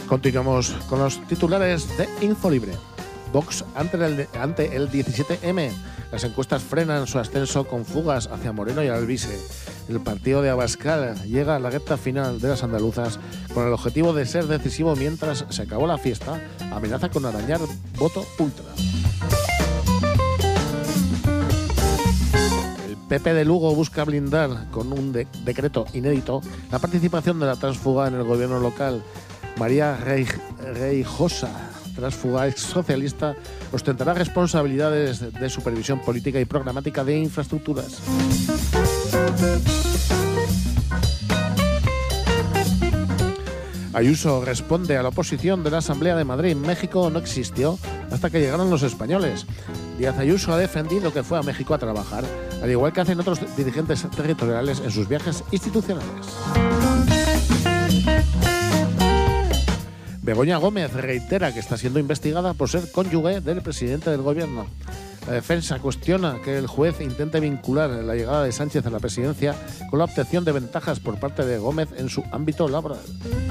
Continuamos con los titulares de Infolibre. Vox ante el 17M. Las encuestas frenan su ascenso con fugas hacia Moreno y Alvise. El partido de Abascal llega a la recta final de las andaluzas con el objetivo de ser decisivo mientras se acabó la fiesta. Amenaza con arañar voto ultra. El PP de Lugo busca blindar con un decreto inédito la participación de la tránsfuga en el gobierno local. María Reijosa, tránsfuga ex socialista, ostentará responsabilidades de supervisión política y programática de infraestructuras. Ayuso responde a la oposición de la Asamblea de Madrid. México no existió hasta que llegaron los españoles. Díaz Ayuso ha defendido que fue a México a trabajar, al igual que hacen otros dirigentes territoriales en sus viajes institucionales. Begoña Gómez reitera que está siendo investigada por ser cónyuge del presidente del gobierno. La defensa cuestiona que el juez intente vincular la llegada de Sánchez a la presidencia con la obtención de ventajas por parte de Gómez en su ámbito laboral.